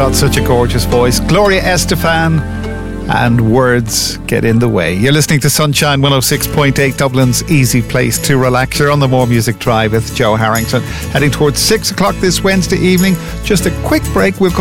got such a gorgeous voice. Gloria Estefan, and words get in the way. You're listening to Sunshine 106.8, Dublin's easy place to relax. You're on the More Music Drive with Joe Harrington. Heading towards 6 o'clock this Wednesday evening. Just a quick break. We'll come